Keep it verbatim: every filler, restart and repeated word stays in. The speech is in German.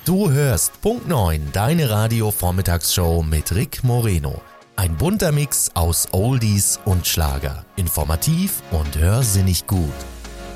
Du hörst Punkt neun, deine Radio-Vormittagsshow mit Rick Moreno. Ein bunter Mix aus Oldies und Schlager. Informativ und hörsinnig gut.